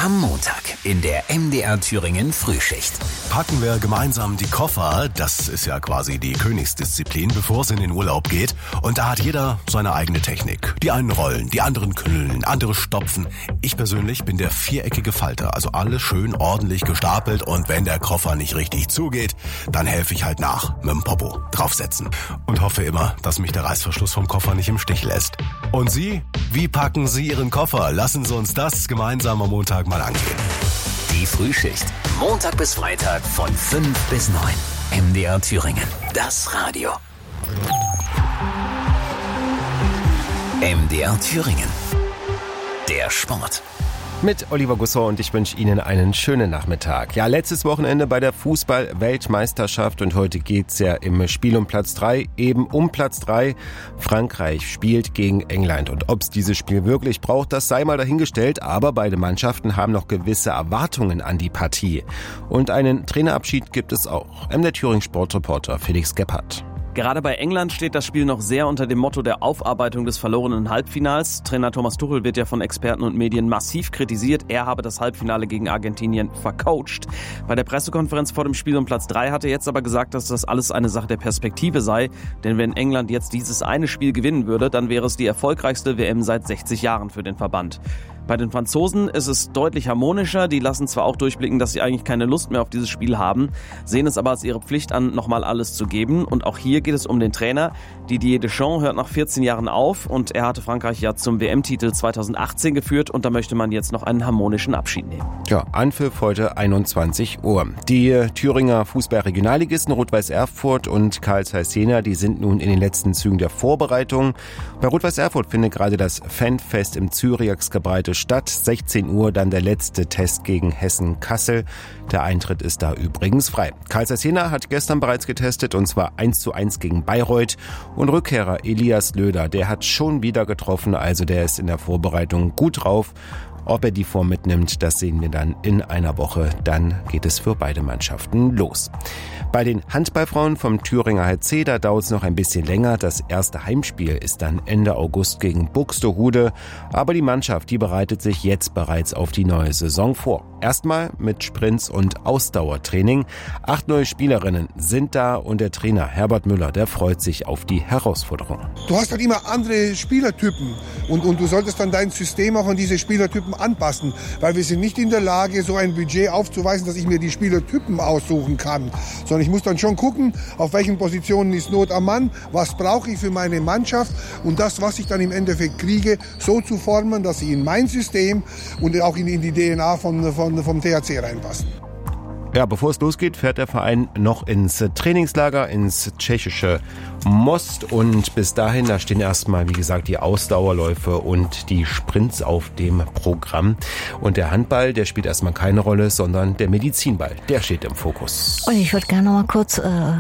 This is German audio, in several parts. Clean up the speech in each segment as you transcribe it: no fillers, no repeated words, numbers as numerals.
Am Montag in der MDR Thüringen Frühschicht. Packen wir gemeinsam die Koffer, das ist ja quasi die Königsdisziplin, bevor es in den Urlaub geht. Und da hat jeder seine eigene Technik. Die einen rollen, die anderen knüllen, andere stopfen. Ich persönlich bin der viereckige Falter, also alles schön ordentlich gestapelt. Und wenn der Koffer nicht richtig zugeht, dann helfe ich halt nach, mit dem Popo draufsetzen. Und hoffe immer, dass mich der Reißverschluss vom Koffer nicht im Stich lässt. Und Sie? Wie packen Sie Ihren Koffer? Lassen Sie uns das gemeinsam am Montag mal angehen. Die Frühschicht. Montag bis Freitag von 5 bis 9. MDR Thüringen. Das Radio. MDR Thüringen. Der Sport. Mit Oliver Gussau und ich wünsche Ihnen einen schönen Nachmittag. Ja, letztes Wochenende bei der Fußball-Weltmeisterschaft und heute geht's ja im Spiel um Platz 3, eben um Platz 3. Frankreich spielt gegen England und ob's dieses Spiel wirklich braucht, das sei mal dahingestellt, aber beide Mannschaften haben noch gewisse Erwartungen an die Partie. Und einen Trainerabschied gibt es auch. MDR Thüringen Sportreporter Felix Gebhardt. Gerade bei England steht das Spiel noch sehr unter dem Motto der Aufarbeitung des verlorenen Halbfinals. Trainer Thomas Tuchel wird ja von Experten und Medien massiv kritisiert. Er habe das Halbfinale gegen Argentinien vercoacht. Bei der Pressekonferenz vor dem Spiel um Platz 3 hat er jetzt aber gesagt, dass das alles eine Sache der Perspektive sei. Denn wenn England jetzt dieses eine Spiel gewinnen würde, dann wäre es die erfolgreichste WM seit 60 Jahren für den Verband. Bei den Franzosen ist es deutlich harmonischer. Die lassen zwar auch durchblicken, dass sie eigentlich keine Lust mehr auf dieses Spiel haben, sehen es aber als ihre Pflicht an, nochmal alles zu geben. Und auch hier geht es um den Trainer. Didier Deschamps hört nach 14 Jahren auf und er hatte Frankreich ja zum WM-Titel 2018 geführt und da möchte man jetzt noch einen harmonischen Abschied nehmen. Ja, Anpfiff heute 21 Uhr. Die Thüringer Fußball-Regionalligisten Rot-Weiß Erfurt und Carl Zeiss Jena, die sind nun in den letzten Zügen der Vorbereitung. Bei Rot-Weiß Erfurt findet gerade das Fanfest im Zyriaksgebreite statt. 16 Uhr dann der letzte Test gegen Hessen-Kassel. Der Eintritt ist da übrigens frei. Carl Zeiss Jena hat gestern bereits getestet und zwar 1:1 gegen Bayreuth. Und Rückkehrer Elias Löder, der hat schon wieder getroffen, also der ist in der Vorbereitung gut drauf. Ob er die Form mitnimmt, das sehen wir dann in einer Woche. Dann geht es für beide Mannschaften los. Bei den Handballfrauen vom Thüringer HC, da dauert es noch ein bisschen länger. Das erste Heimspiel ist dann Ende August gegen Buxtehude. Aber die Mannschaft, die bereitet sich jetzt bereits auf die neue Saison vor. Erstmal mit Sprints und Ausdauertraining. 8 neue Spielerinnen sind da und der Trainer Herbert Müller, der freut sich auf die Herausforderung. Du hast halt immer andere Spielertypen und du solltest dann dein System auch an diese Spielertypen anpassen, weil wir sind nicht in der Lage, so ein Budget aufzuweisen, dass ich mir die Spielertypen aussuchen kann, sondern ich muss dann schon gucken, auf welchen Positionen ist Not am Mann, was brauche ich für meine Mannschaft und das, was ich dann im Endeffekt kriege, so zu formen, dass sie in mein System und auch in die DNA vom THC reinpassen. Ja, bevor es losgeht, fährt der Verein noch ins Trainingslager, ins tschechische Most. Und bis dahin, da stehen erstmal, wie gesagt, die Ausdauerläufe und die Sprints auf dem Programm. Und der Handball, der spielt erstmal keine Rolle, sondern der Medizinball, der steht im Fokus. Und ich würde gerne noch mal kurz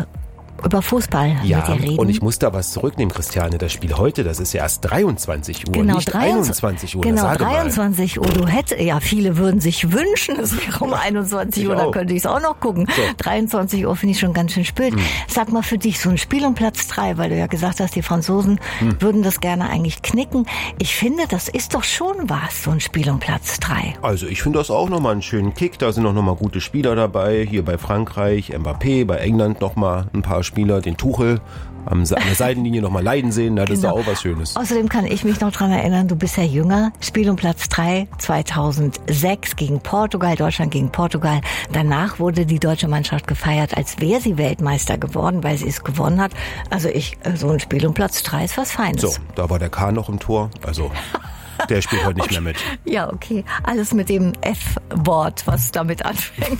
über Fußball mit dir reden. Und ich muss da was zurücknehmen, Christiane. Das Spiel heute, das ist ja erst 23 Uhr, genau, nicht 21 Uhr. Genau, sage 23 mal. Uhr. Viele würden sich wünschen, es wäre um 21 Uhr, da könnte ich es auch noch gucken. So. 23 Uhr finde ich schon ganz schön spät. Sag mal für dich, so ein Spiel um Platz 3, weil du ja gesagt hast, die Franzosen würden das gerne eigentlich knicken. Ich finde, das ist doch schon was, so ein Spiel um Platz 3. Also ich finde das auch nochmal einen schönen Kick. Da sind auch nochmal gute Spieler dabei. Hier bei Frankreich, Mbappé, bei England nochmal ein paar Spieler, den Tuchel an der Seitenlinie nochmal leiden sehen, das ist doch auch was Schönes. Außerdem kann ich mich noch dran erinnern, du bist ja jünger, Spiel um Platz 3 2006 gegen Portugal, Deutschland gegen Portugal. Danach wurde die deutsche Mannschaft gefeiert, als wäre sie Weltmeister geworden, weil sie es gewonnen hat. Also so ein Spiel um Platz 3 ist was Feines. So, da war der Kahn noch im Tor, also der spielt heute nicht mehr mit. Ja, okay. Alles mit dem F-Wort, was damit anfängt.